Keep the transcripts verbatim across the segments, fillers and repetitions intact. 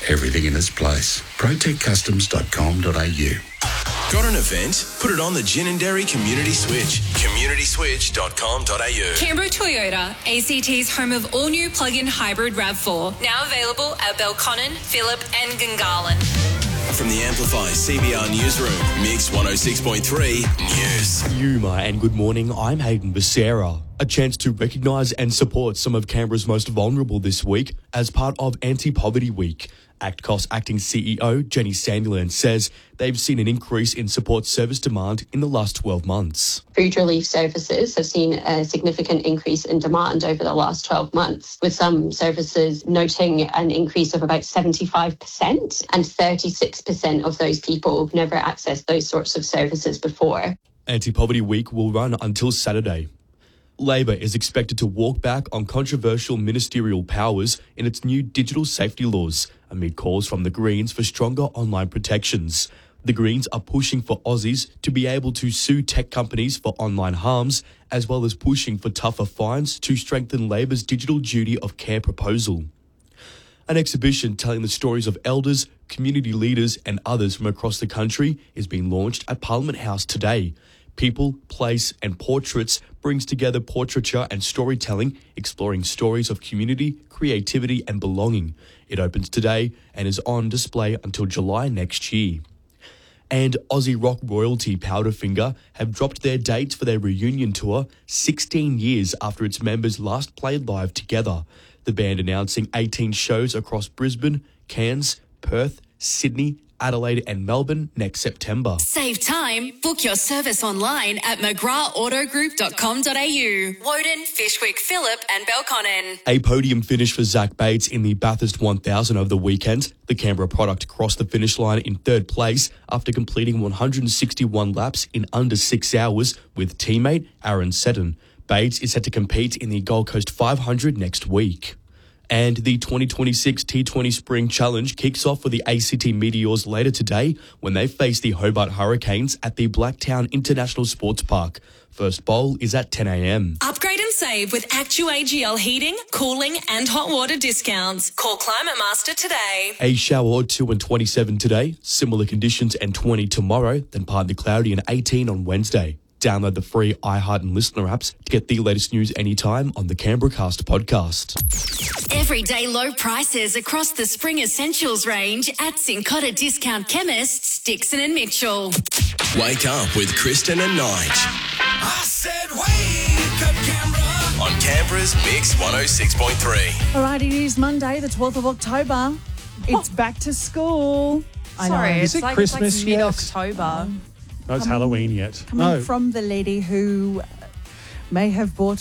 everything in its place. protect customs dot com dot a u. Got an event? Put it on the Gin and Dairy Community Switch. community switch dot com dot a u. Canberra Toyota, A C T's home of all-new plug-in hybrid RAV four. Now available at Belconnen, Phillip and Gungahlin. From the Amplify C B R Newsroom, Mix one oh six point three News. Yuma and good morning, I'm Hayden Becerra. A chance to recognise and support some of Canberra's most vulnerable this week as part of Anti-Poverty Week. ACTCOS Acting C E O Jenny Sandiland says they've seen an increase in support service demand in the last twelve months. Food relief services have seen a significant increase in demand over the last twelve months, with some services noting an increase of about seventy-five percent, and thirty-six percent of those people have never accessed those sorts of services before. Anti-Poverty Week will run until Saturday. Labor is expected to walk back on controversial ministerial powers in its new digital safety laws, amid calls from the Greens for stronger online protections. The Greens are pushing for Aussies to be able to sue tech companies for online harms, as well as pushing for tougher fines to strengthen Labor's digital duty of care proposal. An exhibition telling the stories of elders, community leaders and others from across the country is being launched at Parliament House today. People, Place and Portraits brings together portraiture and storytelling, exploring stories of community, creativity and belonging. It opens today and is on display until July next year. And Aussie rock royalty Powderfinger have dropped their dates for their reunion tour sixteen years after its members last played live together. The band announcing eighteen shows across Brisbane, Cairns, Perth, Sydney, Adelaide and Melbourne next September. Save time. Book your service online at mcgrath auto group dot com dot a u. Woden, Fishwick, Phillip and Belconnen. A podium finish for Zach Bates in the Bathurst one thousand over the weekend. The Canberra product crossed the finish line in third place after completing one hundred sixty-one laps in under six hours with teammate Aaron Seddon. Bates is set to compete in the Gold Coast five hundred next week. And the twenty twenty-six T twenty Spring Challenge kicks off for the A C T Meteors later today when they face the Hobart Hurricanes at the Blacktown International Sports Park. First bowl is at ten a m. Upgrade and save with Actu A G L heating, cooling and hot water discounts. Call Climate Master today. A shower or two and twenty-seven today, similar conditions and twenty tomorrow, then partly cloudy and eighteen on Wednesday. Download the free iHeart and Listener apps to get the latest news anytime on the Canberra Cast podcast. Everyday low prices across the Spring Essentials range at Cincotta Discount Chemists, Dixon and Mitchell. Wake up with Kristen and Nige. I said wake up, Canberra. On Canberra's Mix one oh six point three. All right, it is Monday, the twelfth of October. It's back to school. I Sorry, know. it's Is it like, Christmas it's like yet? mid-October. No, it's Halloween yet. Coming No. from the lady who may have bought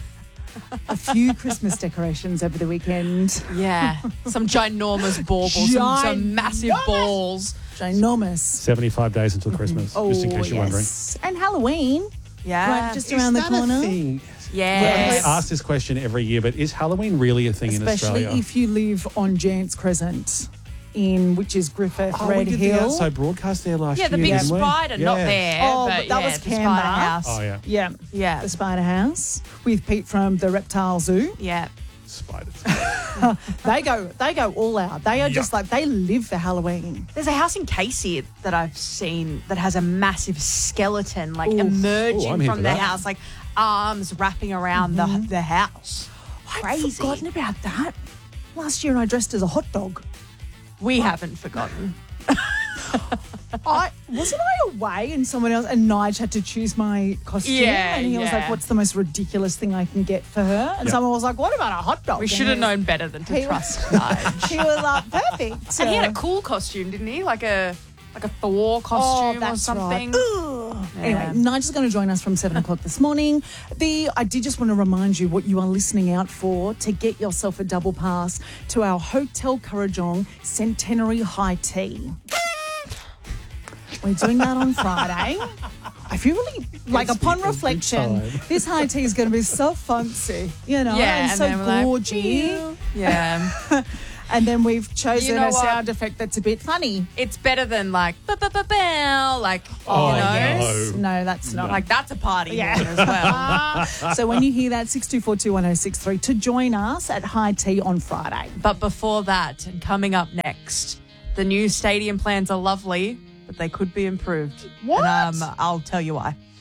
a few Christmas decorations over the weekend. Yeah, some ginormous baubles, some, some massive Ginormous. balls. Ginormous. seventy-five days until Christmas, Oh, just in case you're wondering. yes. And Halloween. Yeah, Right, just Is around the that a corner. thing? yes. I ask this question every year, but is Halloween really a thing in Especially Australia? if you live on Giants Crescent, in which is Griffith, oh, Red we did Hill. the outside broadcast there last Yeah, the year. big didn't we? spider, not Yeah. there, Oh, but, but that yeah, was the spider Canberra. house. Oh, yeah. Yeah. Yeah. The Spider House with Pete from the Reptile Zoo. Yeah. Spiders. They go they go all out. They are just like, they live for Halloween. There's a house in Casey that I've seen that has a massive skeleton like Oof. emerging Ooh, I'm here from for the that. house, like arms wrapping around the the house. I'd Crazy. forgotten about that. Last year I dressed as a hot dog. We haven't forgotten. I wasn't I away and someone else and Nige had to choose my costume Yeah, and he was yeah. like, what's the most ridiculous thing I can get for her? And Yeah. someone was like, what about a hot dog? We And should have he- known better than to he- trust Nige. She was like, perfect. And he had a cool costume, didn't he? Like a like a Thor Oh, costume or that's something. right. Ugh. Yeah. Anyway, Nige is going to join us from seven o'clock this morning. The I did just want to remind you what you are listening out for to get yourself a double pass to our Hotel Currajong Centenary High Tea. We're doing that on Friday. I feel really, like, It's upon the every reflection, time. this high tea is going to be so fancy, you know, Yeah, and and so then we're like, gorgy. Yeah. And then we've chosen You know a what? sound effect that's a bit funny. It's better than like ba-ba-ba-bow, like Oh, you know. yes. No, that's not. Like that's a party Yeah. horn as well. So when you hear that, six two four two one oh six three to join us at High Tea on Friday. But before that, and coming up next, the new stadium plans are lovely, but they could be improved. What? And, um, I'll tell you why.